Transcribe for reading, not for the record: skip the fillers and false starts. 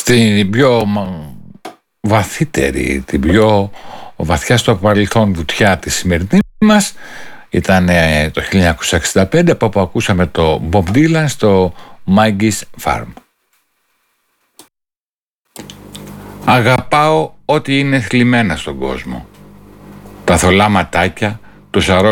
στην πιο βαθύτερη, την πιο βαθιά στο παρελθόν βουτιά τη σημερινή μας. Ήταν το 1965, από όπου ακούσαμε το Bob Dylan στο Maggie's Farm. Αγαπάω ό,τι είναι θλιμμένα στον κόσμο. Τα θολά ματάκια, τους αρρώστιους